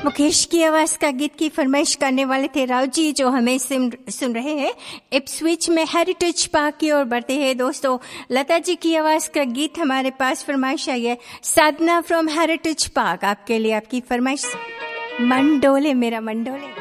मुकेश की आवाज का गीत की फरमाइश करने वाले थे राव जी, जो हमें सुन रहे हैं इप्सविच में हेरिटेज पार्क की ओर बढ़ते हैं। दोस्तों, लता जी की आवाज का गीत हमारे पास फरमाइश आई है। साधना फ्रॉम हेरिटेज पार्क, आपके लिए आपकी फरमाइश, मंडोले मेरा मंडोले।